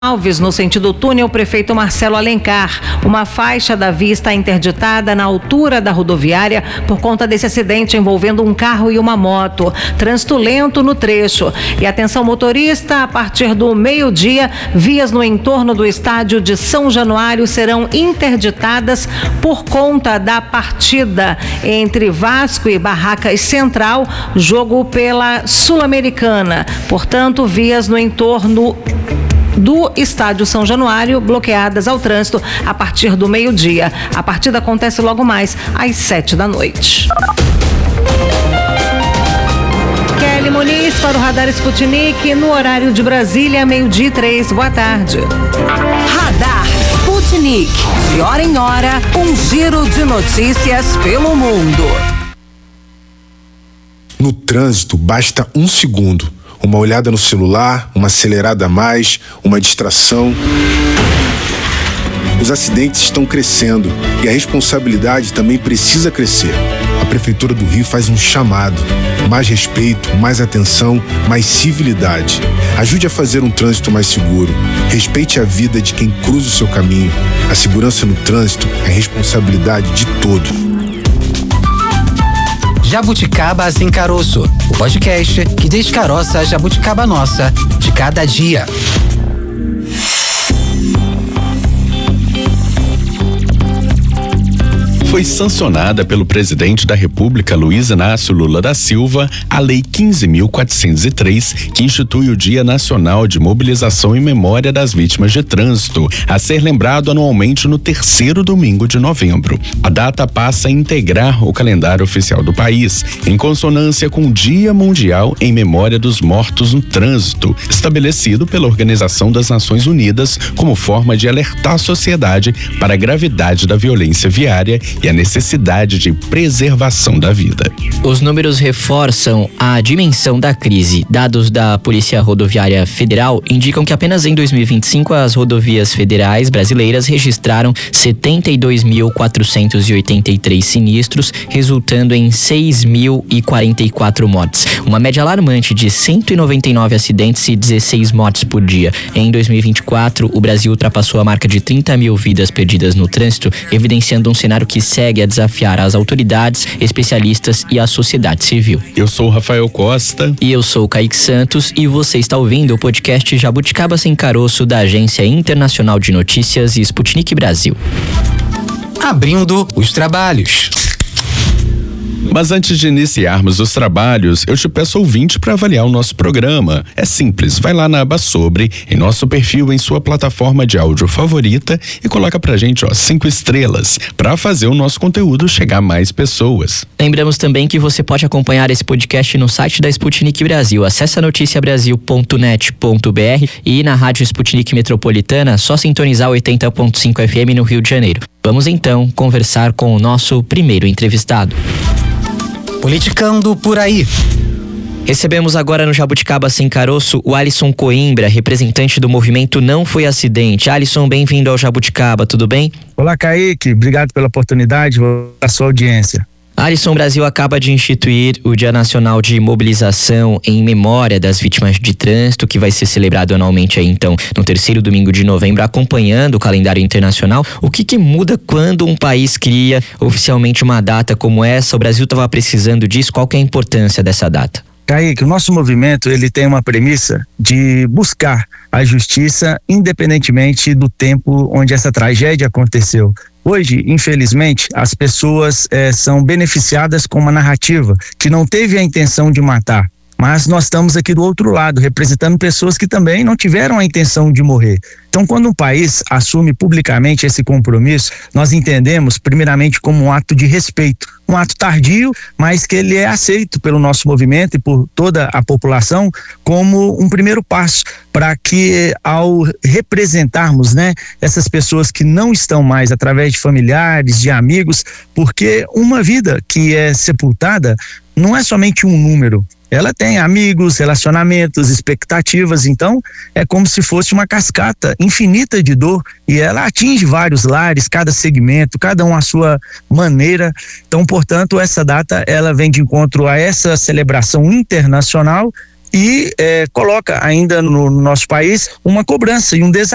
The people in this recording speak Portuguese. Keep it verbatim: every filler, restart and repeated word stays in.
Alves, no sentido túnel Prefeito Marcelo Alencar. Uma faixa da via está interditada na altura da rodoviária por conta desse acidente envolvendo um carro e uma moto. Trânsito lento no trecho. E atenção motorista, a partir do meio-dia, vias no entorno do estádio de São Januário serão interditadas por conta da partida entre Vasco e Barracas Central, jogo pela Sul-Americana. Portanto, vias no entorno do estádio São Januário bloqueadas ao trânsito a partir do meio-dia. A partida acontece logo mais às sete da noite. Kelly Muniz para o Radar Sputnik no horário de Brasília, meio-dia e três. Boa tarde. Radar Sputnik. De hora em hora, um giro de notícias pelo mundo. No trânsito, basta um segundo. Uma olhada no celular, uma acelerada a mais, uma distração. Os acidentes estão crescendo e a responsabilidade também precisa crescer. A Prefeitura do Rio faz um chamado. Mais respeito, mais atenção, mais civilidade. Ajude a fazer um trânsito mais seguro. Respeite a vida de quem cruza o seu caminho. A segurança no trânsito é responsabilidade de todos. Jabuticaba Sem Caroço, o podcast que descaroça a jabuticaba nossa de cada dia. Foi sancionada pelo presidente da República, Luiz Inácio Lula da Silva, a Lei quinze mil quatrocentos e três, que institui o Dia Nacional de Mobilização em Memória das Vítimas de Trânsito, a ser lembrado anualmente no terceiro domingo de novembro. A data passa a integrar o calendário oficial do país, em consonância com o Dia Mundial em Memória dos Mortos no Trânsito, estabelecido pela Organização das Nações Unidas como forma de alertar a sociedade para a gravidade da violência viária e a necessidade de preservação da vida. Os números reforçam a dimensão da crise. Dados da Polícia Rodoviária Federal indicam que apenas em dois mil e vinte e cinco as rodovias federais brasileiras registraram setenta e dois mil quatrocentos e oitenta e três sinistros, resultando em seis mil e quarenta e quatro mortes. Uma média alarmante de cento e noventa e nove acidentes e dezesseis mortes por dia. Em dois mil e vinte e quatro, o Brasil ultrapassou a marca de trinta mil vidas perdidas no trânsito, evidenciando um cenário que segue a desafiar as autoridades, especialistas e a sociedade civil. Eu sou o Rafael Costa. E eu sou o Kaique Santos e você está ouvindo o podcast Jabuticaba Sem Caroço da Agência Internacional de Notícias Sputnik Brasil. Abrindo os trabalhos. Mas antes de iniciarmos os trabalhos, eu te peço ouvinte para avaliar o nosso programa. É simples, vai lá na aba Sobre, em nosso perfil, em sua plataforma de áudio favorita e coloca pra gente, ó, cinco estrelas, para fazer o nosso conteúdo chegar a mais pessoas. Lembramos também que você pode acompanhar esse podcast no site da Sputnik Brasil. Acesse notícia brasil ponto net ponto b r e na rádio Sputnik Metropolitana, só sintonizar oitenta ponto cinco F M no Rio de Janeiro. Vamos então conversar com o nosso primeiro entrevistado. Politicando por aí. Recebemos agora no Jabuticaba Sem Caroço o Alisson Coimbra, representante do movimento Não Foi Acidente. Alisson, bem-vindo ao Jabuticaba, tudo bem? Olá, Kaique, obrigado pela oportunidade, a sua audiência. Alisson, o Brasil acaba de instituir o Dia Nacional de Mobilização em memória das vítimas de trânsito, que vai ser celebrado anualmente aí, então, no terceiro domingo de novembro, acompanhando o calendário internacional. O que que muda quando um país cria oficialmente uma data como essa? O Brasil estava precisando disso. Qual que é a importância dessa data? Kaique, o nosso movimento ele tem uma premissa de buscar a justiça independentemente do tempo onde essa tragédia aconteceu. Hoje, infelizmente, as pessoas eh, são beneficiadas com uma narrativa que não teve a intenção de matar, mas nós estamos aqui do outro lado, representando pessoas que também não tiveram a intenção de morrer. Então, quando um país assume publicamente esse compromisso, nós entendemos primeiramente como um ato de respeito, um ato tardio, mas que ele é aceito pelo nosso movimento e por toda a população como um primeiro passo para que, ao representarmos, né, essas pessoas que não estão mais, através de familiares, de amigos, porque uma vida que é sepultada não é somente um número. Ela tem amigos, relacionamentos, expectativas, então é como se fosse uma cascata infinita de dor e ela atinge vários lares, cada segmento, cada um à sua maneira. Então, portanto, essa data ela vem de encontro a essa celebração internacional e é, coloca ainda no nosso país uma cobrança e um desafio